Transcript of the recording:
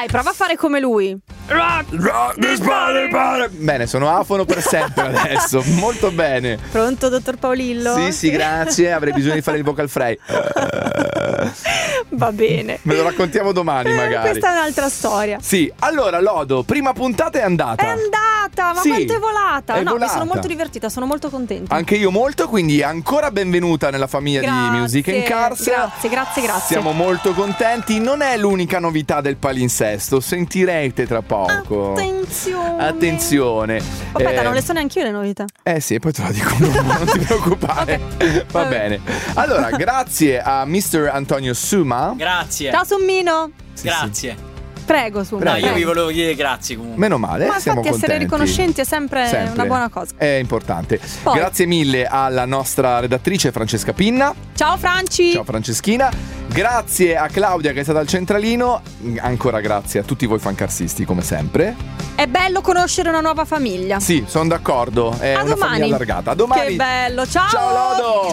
Dai, prova a fare come lui. Bene, sono afono per sempre adesso. Molto bene. Pronto, dottor Paolillo? Sì, grazie. Avrei bisogno di fare il vocal fry. Va bene. Me lo raccontiamo domani magari. Questa è un'altra storia. Sì, allora Lodo, prima puntata è andata. È andata, ma Sì, quanto è volata? è No, volata. mi sono molto divertita, sono molto contenta. Anche io molto, quindi ancora benvenuta nella famiglia di Music and Cars. Grazie. Siamo molto contenti. Non è l'unica novità del palinsesto, sentirete tra poco. Attenzione. Aspetta, non le so neanche io le novità. Sì, poi te lo dico dopo, non ti preoccupare. Okay. Va bene. Allora, grazie a Mr. Antonio Suma. Grazie. Ciao Summino. Grazie. Prego, Suma. No, io vi volevo dire grazie comunque. Meno male, Ma siamo infatti essere contenti. riconoscenti è sempre una buona cosa. È importante. Poi. Grazie mille alla nostra redattrice Francesca Pinna. Ciao Franci. Ciao Franceschina. Grazie a Claudia che è stata al centralino. Ancora grazie a tutti voi fancarsisti come sempre. È bello conoscere una nuova famiglia. Sì, sono d'accordo. È A una domani. famiglia allargata. A domani. Che bello. Ciao. Ciao Lodo.